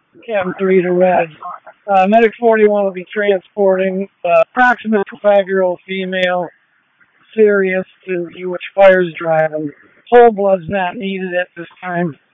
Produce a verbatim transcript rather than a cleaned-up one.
Cabin three to red. Uh, Medic forty-one will be transporting uh, approximately five-year-old female, serious, to which fire's driving. Whole blood's not needed at this time.